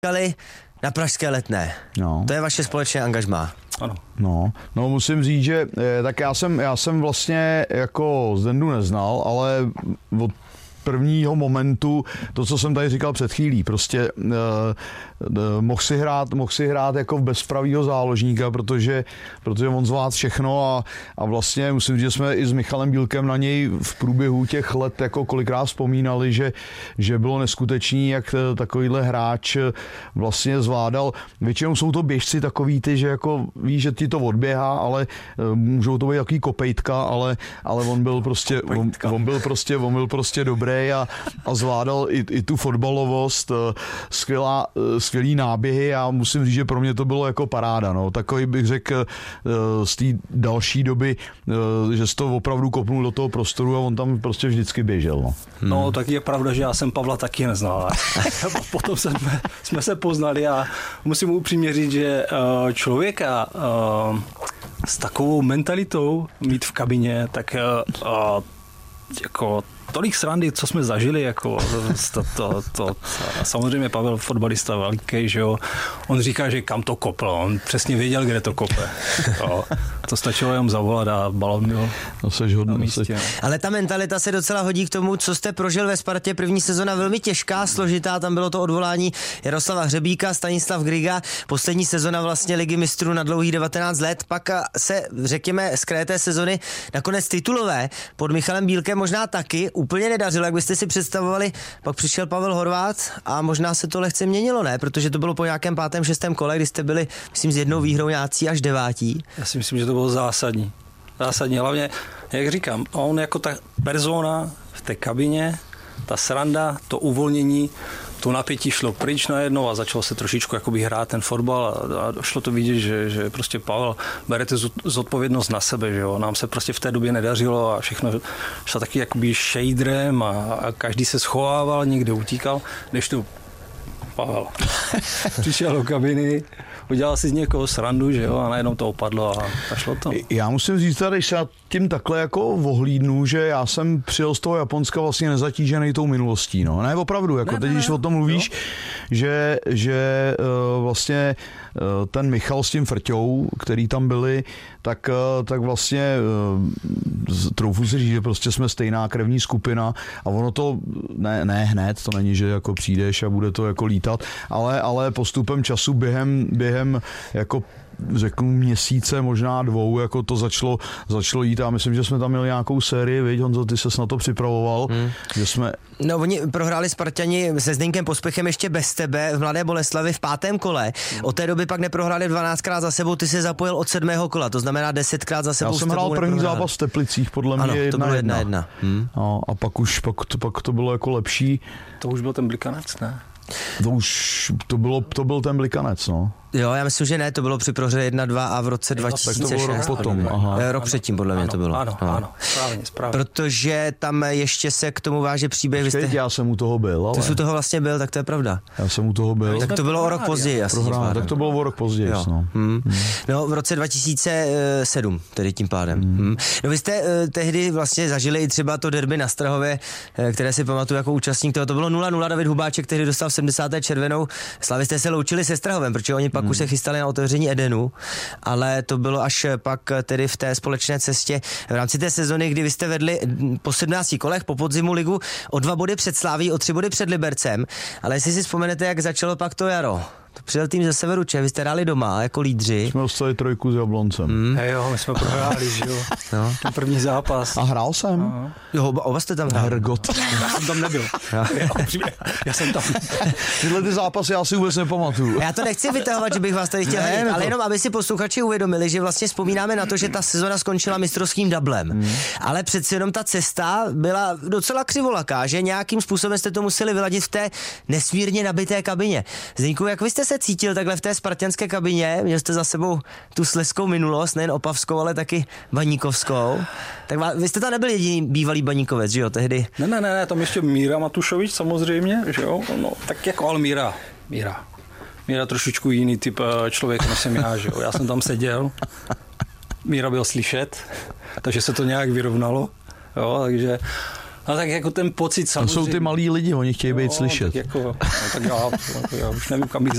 na pražské Letné. No. To je vaše společné angažmá. Ano. No, musím říct, že tak já jsem vlastně jako Zdendu neznal, ale od prvního momentu, to, co jsem tady říkal před chvílí, prostě mohl si hrát jako v bezpravýho záložníka, protože on zvládl všechno a vlastně musím říct, že jsme i s Michalem Bílkem na něj v průběhu těch let jako kolikrát vzpomínali, že bylo neskutečný, jak takovýhle hráč vlastně zvládal. Většinou jsou to běžci takový ty, že jako víš, že ti to odběhá, ale můžou to být takový kopejtka, ale on byl prostě dobrý a zvládal i tu fotbalovost, skvělý náběhy a musím říct, že pro mě to bylo jako paráda. No. Takový bych řekl z té další doby, že jsi to opravdu kopnul do toho prostoru a on tam prostě vždycky běžel. No, no tak je pravda, že já jsem Pavla taky neznal. Potom jsme se poznali a musím upřímně říct, že člověka s takovou mentalitou mít v kabině, tak jako tolik srandy, co jsme zažili, jako to samozřejmě Pavel fotbalista velký, že jo, on říká, že kam to kopl, on přesně věděl, kde to kope. To stačilo jenom zavolat a balon byl na místě. Ale ta mentalita se docela hodí k tomu, co jste prožil ve Spartě. První sezona velmi těžká, složitá, tam bylo to odvolání Jaroslava Hřebíka, Stanislav Griga, poslední sezona vlastně Ligy mistrů na dlouhých 19 let, pak se, řekněme, z kraje té sezony nakonec titulové pod Michalem Bílkem možná taky úplně nedařilo, jak byste si představovali, pak přišel Pavel Horváth a možná se to lehce měnilo, ne? Protože to bylo po nějakém 5., 6. kole, kdy jste byli, myslím, s jednou výhrou nějací až 9. Já si myslím, že to bylo zásadní. Zásadní, hlavně, jak říkám, on jako ta persona v té kabině, ta sranda, to uvolnění, to napětí šlo pryč najednou a začalo se trošičku jakoby hrát ten fotbal a šlo to vidět, že prostě Pavel bere tu zodpovědnost na sebe, že jo. Nám se prostě v té době nedařilo a všechno šlo taky jakoby šejdrem a každý se schovával, někde utíkal, než to Pavel přišel do kabiny, udělal si z někoho srandu, že jo, a najednou to opadlo a šlo to. Já musím říct, když se tím takhle jako ohlídnu, že já jsem přijel z toho Japonska vlastně nezatížený tou minulostí, no. Ne, opravdu, jako teď, když o tom mluvíš, že vlastně ten Michal s tím Frťou, který tam byli, tak vlastně troufu si říct, že prostě jsme stejná krevní skupina a ono to ne hned, to není, že jako přijdeš a bude to jako lítat, ale postupem času během jako řeknu měsíce, možná 2, jako to začalo jít a myslím, že jsme tam měli nějakou sérii, viď, Honzo, ty ses na to připravoval, že jsme... No, oni prohráli Spartani se Zdeňkem Pospechem ještě bez tebe v Mladé Boleslavi v 5. kole. Od té doby pak neprohráli 12krát za sebou, ty se zapojil od 7. kola, to znamená 10krát za sebou. Já jsem hrál první zápas v Teplicích, podle mě 1-1. To bylo 1-1. No, a pak to bylo jako lepší. To už byl ten Blikanec, ne? To byl ten Blikanec, no. Jo, já myslím, že ne, to bylo při prohře 1-2 a v roce 2006. Tak to bylo rok potom. Aha. Rok předtím, podle mě to bylo. Ano, správně. Protože tam ještě se k tomu váže příběh. Já jsem u toho byl, ale... Ty jsi u toho vlastně byl, tak to je pravda. Já jsem u toho byl. Tak to bylo o rok později. Tak to bylo o rok později, no. No, v roce 2007, tedy tím pádem. No, vy jste tehdy vlastně zažili i třeba to derby na Strahově, které si pamatuju jako účastník toho. To bylo 0-0, David Hubáček, který dostal v 70. červenou. Slavisté se loučili se Strahovem, protože oni pak už se chystali na otevření Edenu, ale to bylo až pak tedy v té společné cestě v rámci té sezony, kdy vy jste vedli po 17 kolech po podzimu ligu o 2 body před Slaví, o 3 body před Libercem, ale jestli si vzpomenete, jak začalo pak to jaro. To přijel tým ze severu Čech, vy jste hráli doma jako lídři. Jsme dostali 3 s Jabloncem. Jo, my jsme prohráli, že jo. No. Ten první zápas. A hrál jsem. Jo, oba jste tam hráli. Hergot. Já jsem tam nebyl. Já jsem tam. Tyhle ty zápasy já si vůbec nepamatuju. Já to nechci vytahovat, že bych vás tady chtěl hledit, ale jenom aby si posluchači uvědomili, že vlastně vzpomínáme na to, že ta sezona skončila mistrovským dublem. Ale přeci jenom ta cesta byla docela křivolaká, že nějakým způsobem jste to museli vyladit v té nesmírně nabité kabině. Zdeňku, jak vy jste se cítil takhle v té spartanské kabině? Měl jste za sebou tu slezskou minulost, nejen opavskou, ale taky baníkovskou. Tak vy jste tam nebyl jediný bývalý baníkovec, že jo, tehdy? Ne, tam ještě Míra Matušovič samozřejmě, že jo, no, tak jako ale Míra trošičku jiný typ člověk, než jsem já, že jo, já jsem tam seděl, Míra byl slyšet, takže se to nějak vyrovnalo, jo, takže... No tak jako ten pocit samozřejmě... To jsou ty malí lidi, oni chtějí být slyšet. Tak, jako, no, tak já už nevím, kam bych